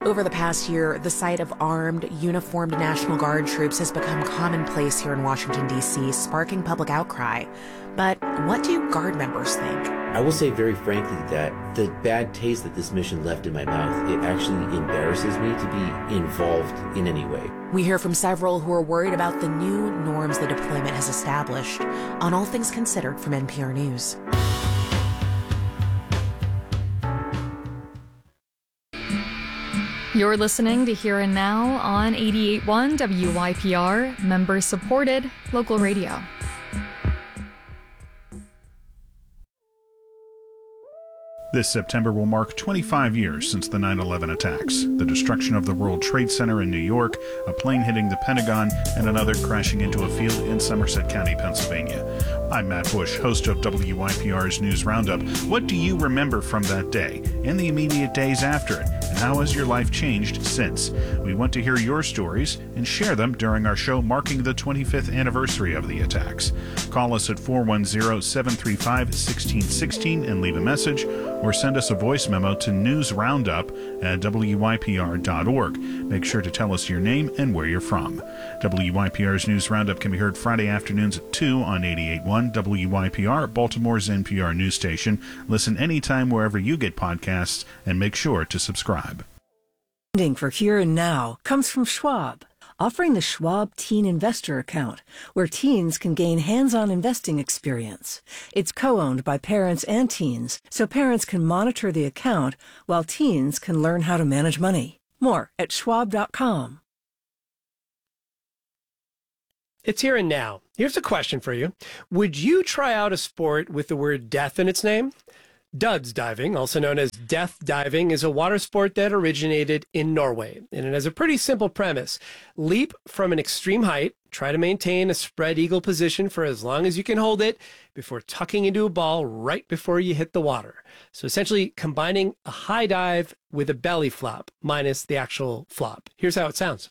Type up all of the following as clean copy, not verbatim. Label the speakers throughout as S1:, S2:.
S1: Over the past year, the sight of armed, uniformed National Guard troops has become commonplace here in Washington, D.C., sparking public outcry. But what do Guard members think?
S2: I will say very frankly that the bad taste that this mission left in my mouth, it actually embarrasses me to be involved in any way.
S1: We hear from several who are worried about the new norms the deployment has established. On All Things Considered from NPR News.
S3: You're listening to Here and Now on 88.1 WYPR, member-supported local radio.
S4: This September will mark 25 years since the 9/11 attacks, the destruction of the World Trade Center in New York, a plane hitting the Pentagon, and another crashing into a field in Somerset County, Pennsylvania. I'm Matt Bush, host of WYPR's News Roundup. What do you remember from that day and the immediate days after it? And how has your life changed since? We want to hear your stories and share them during our show marking the 25th anniversary of the attacks. Call us at 410-735-1616 and leave a message, or send us a voice memo to newsroundup@wypr.org. Make sure to tell us your name and where you're from. WYPR's News Roundup can be heard Friday afternoons at 2 on 88.1 WYPR, Baltimore's NPR news station. Listen anytime wherever you get podcasts, and make sure to subscribe.
S5: Funding for Here and Now comes from Schwab, offering the Schwab Teen Investor Account, where teens can gain hands-on investing experience. It's co-owned by parents and teens, so parents can monitor the account while teens can learn how to manage money. More at schwab.com.
S6: It's Here and Now. Here's a question for you. Would you try out a sport with the word death in its name? Duds diving, also known as death diving, is a water sport that originated in Norway, and it has a pretty simple premise. Leap from an extreme height, try to maintain a spread eagle position for as long as you can hold it before tucking into a ball right before you hit the water. So essentially combining a high dive with a belly flop, minus the actual flop. Here's how it sounds.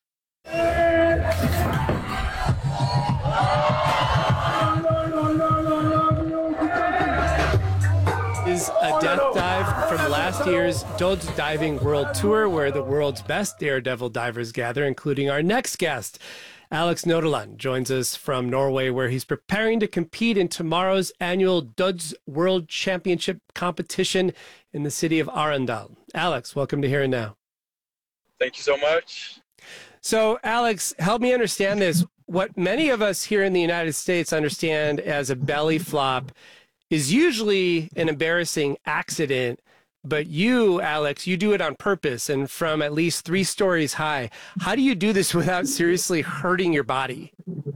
S6: Is a death dive from last year's Duds Diving World Tour, where the world's best daredevil divers gather, including our next guest. Alex Nodeland joins us from Norway, where he's preparing to compete in tomorrow's annual Duds World Championship competition in the city of Arendal. Alex, welcome to Here and Now.
S7: Thank you so much.
S6: So, Alex, help me understand this. What many of us here in the United States understand as a belly flop is usually an embarrassing accident, but you, Alex, you do it on purpose and from at least 3 stories high. How do you do this without seriously hurting your body?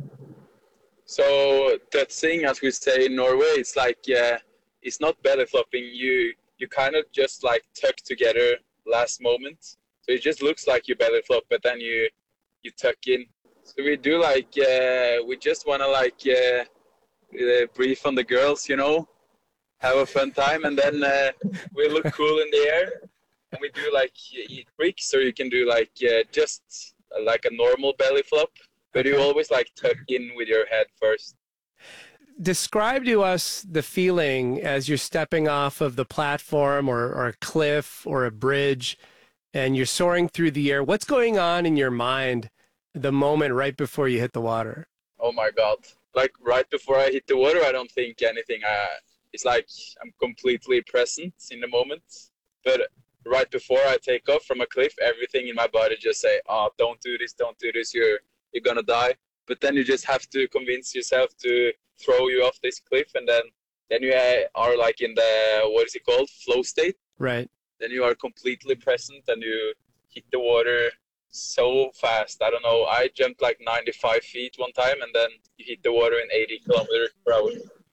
S7: So that thing, as we say in Norway, it's like, it's not belly flopping. You kind of just like tuck together last moment. So it just looks like you belly flop, but then you tuck in. So we do like, we just want to like, brief on the girls, you know, have a fun time, and then we look cool in the air, and we do like tricks, or you can do like just like a normal belly flop, but you always like tuck in with your head first.
S6: Describe to us the feeling as you're stepping off of the platform or a cliff or a bridge, and you're soaring through the air. What's going on in your mind the moment right before you hit the water?
S7: Oh my God. Like right before I hit the water, I don't think anything. It's like I'm completely present in the moment. But right before I take off from a cliff, everything in my body just say, "Oh, don't do this, you're gonna die." But then you just have to convince yourself to throw you off this cliff, and then you are like in the, what is it called, flow state.
S6: Right.
S7: Then you are completely present and you hit the water so fast. I don't know. I jumped like 95 feet one time, and then you hit the water in 80 kilometers per hour.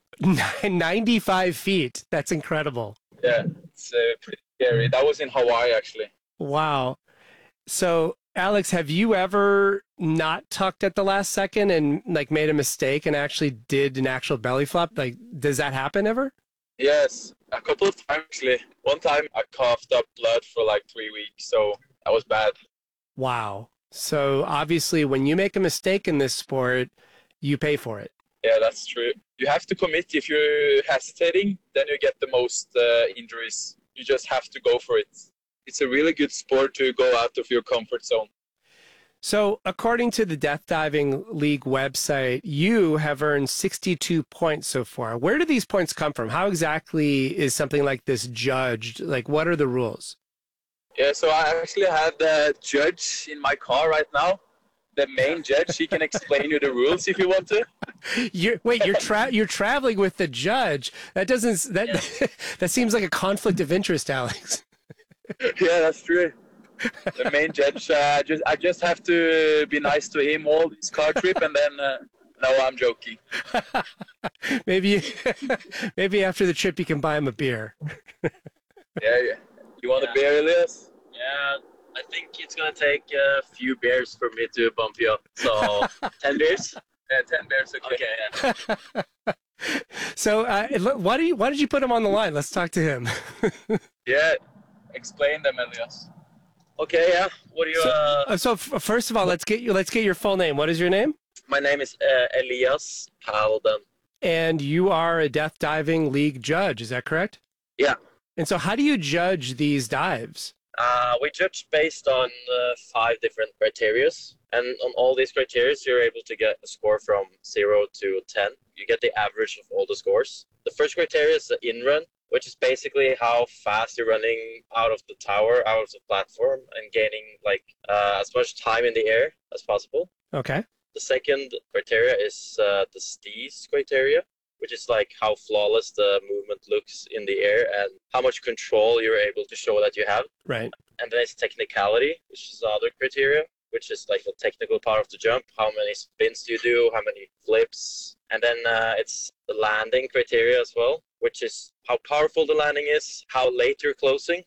S6: 95 feet. That's incredible.
S7: Yeah, it's pretty scary. That was in Hawaii, actually.
S6: Wow. So, Alex, have you ever not tucked at the last second and like made a mistake and actually did an actual belly flop? Like, does that happen ever?
S7: Yes, a couple of times actually. One time I coughed up blood for like 3 weeks, so that was bad.
S6: Wow. So obviously when you make a mistake in this sport, you pay for it.
S7: Yeah, that's true. You have to commit. If you're hesitating, then you get the most injuries. You just have to go for it. it's a really good sport to go out of your comfort zone.
S6: So, according to the Death Diving League website, you have earned 62 points so far. Where do these points come from? How exactly is something like this judged? Like, what are the rules?
S7: Yeah, so I actually have the judge in my car right now. The main judge, he can explain you the rules if you want to.
S6: You're traveling with the judge. That doesn't that seems like a conflict of interest, Alex.
S7: Yeah, that's true. The main judge, I just have to be nice to him all this car trip, and then no, I'm joking.
S6: Maybe after the trip you can buy him a beer.
S7: Yeah. You want a beer, Elias?
S8: Yeah, I think it's gonna take a few beers for me to bump you up. So 10 beers?
S7: Yeah, 10 beers. Okay.
S8: Yeah.
S6: So why did you put him on the line? Let's talk to him.
S7: Yeah, explain them, Elias.
S8: Okay, yeah. What do you?
S6: So first of all, let's get your full name. What is your name?
S8: My name is Elias Paludan.
S6: And you are a Death Diving League judge. Is that correct?
S8: Yeah.
S6: And so, how do you judge these dives?
S8: We judge based on 5 different criteria, and on all these criteria, you're able to get a score from 0 to 10. You get the average of all the scores. The first criteria is the in-run, which is basically how fast you're running out of the tower, out of the platform, and gaining as much time in the air as possible.
S6: Okay.
S8: The second criteria is the STEES criteria, which is like how flawless the movement looks in the air and how much control you're able to show that you have.
S6: Right.
S8: And then it's technicality, which is the other criteria, which is like the technical part of the jump. How many spins do you do? How many flips? And then it's the landing criteria as well, which is how powerful the landing is, how late you're closing,